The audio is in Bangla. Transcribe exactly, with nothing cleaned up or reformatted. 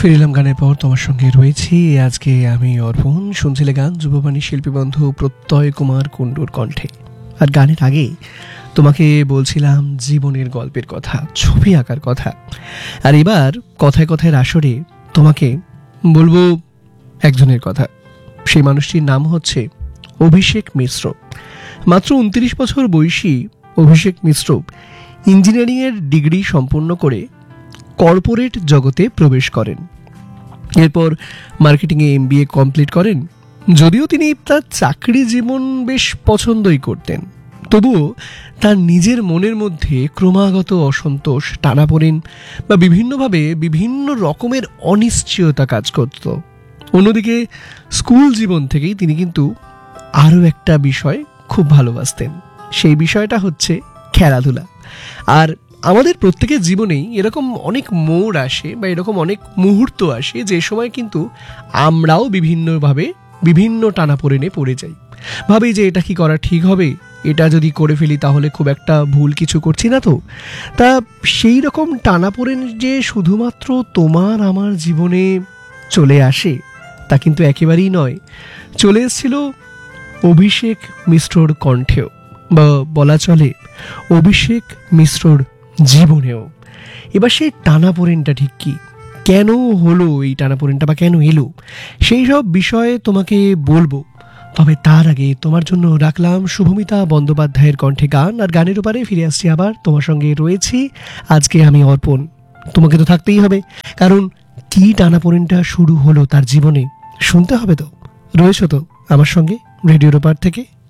ফিরিলাম গানের পর তোমার সঙ্গে রয়েছি আজকে আমি অর্পণ। শুনছিলে গান যুববাণী শিল্পী বন্ধু প্রত্যয় কুমার কুণ্ডুর কণ্ঠে। আর গানের আগে তোমাকে বলছিলাম জীবনের গল্পের কথা, ছবি আঁকার কথা। আর এবার কথায় কথায় আসরে তোমাকে বলবো একজনের কথা। সেই মানুষটির নাম হচ্ছে অভিষেক মিশ্র। মাত্র উনত্রিশ বছর বয়সী অভিষেক মিশ্র ইঞ্জিনিয়ারিংয়ের ডিগ্রি সম্পন্ন করে কর্পোরেট জগতে প্রবেশ করেন। এরপর মার্কেটিংয়ে এমবিএ কমপ্লিট করেন। যদিও তিনি তার চাকরি জীবন বেশ পছন্দই করতেন, তবুও তার নিজের মনের মধ্যে ক্রমাগত অসন্তোষ, টানাপোড়েন বা বিভিন্নভাবে বিভিন্ন রকমের অনিশ্চয়তা কাজ করত। অন্যদিকে স্কুল জীবন থেকেই তিনি কিন্তু আরও একটা বিষয় খুব ভালোবাসতেন। সেই বিষয়টা হচ্ছে খেলাধুলা। আর আমাদের প্রত্যেকের জীবনেই এরকম অনেক মোড় আসে বা এরকম অনেক মুহূর্ত আসে যে সময় কিন্তু আমরাও বিভিন্নভাবে বিভিন্ন টানাপোড়েনে পড়ে যাই। ভাবি যে এটা কি করা ঠিক হবে, এটা যদি করে ফেলি তাহলে খুব একটা ভুল কিছু করছি না তো। তা সেই রকম টানাপোড়েন যে শুধুমাত্র তোমার আমার জীবনে চলে আসে তা কিন্তু একেবারেই নয়। চলে এসেছিল অভিষেক মিশ্রর কণ্ঠেও, বা বলা চলে অভিষেক মিশ্রর জীবনেও। এবার সেই টানাপোড়েনটা ঠিক কি, কেন হলো এই টানাপোড়েনটা, বা কেন এলো, সেই সব বিষয়ে তোমাকে বলবো। তবে তার আগে তোমার জন্য রাখলাম শুভমিতা বন্দ্যোপাধ্যায়ের কণ্ঠে গান। আর গানের উপরে ফিরে আসছি আবার, তোমার সঙ্গে রয়েছি আজকে আমি অর্পণ। তোমাকে তো থাকতেই হবে, কারণ কি টানাপোড়েনটা শুরু হলো তার জীবনে শুনতে হবে তো। রয়েছো তো আমার সঙ্গে রেডিওর ওপার থেকে।